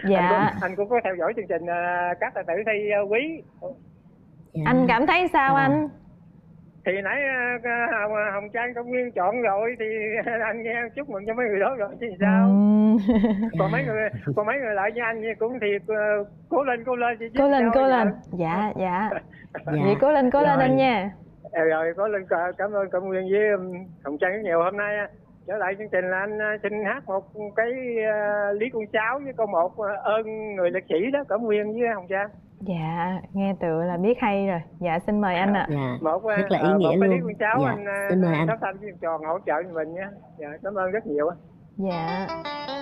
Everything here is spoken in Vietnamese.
Dạ. Anh cũng có theo dõi chương trình các tài tử thi quý. Dạ. Anh cảm thấy sao anh? Thì nãy Hồng Trang Công Nguyên chọn rồi thì anh nghe chúc mừng cho mấy người đó rồi chứ sao. Còn mấy người lại như anh cũng thì cố lên chứ cố lên giờ. dạ. Vậy cố lên anh nha. Rồi cố lên, cảm ơn Công Nguyên với Hồng Trang rất nhiều. Hôm nay trở lại chương trình là anh xin hát một cái Lý Con Cháu với câu 1 ơn người liệt sĩ đó, Cẩm Nguyên với Hồng Trang. Dạ, nghe tựa là biết hay rồi. Dạ, xin mời anh ạ. Dạ, một rất là ý nghĩa một luôn. cái Lý Con Cháu. Dạ, anh xin mời anh. sắp thanh với tròn hỗ trợ cho mình nha. Dạ, cảm ơn rất nhiều. Dạ.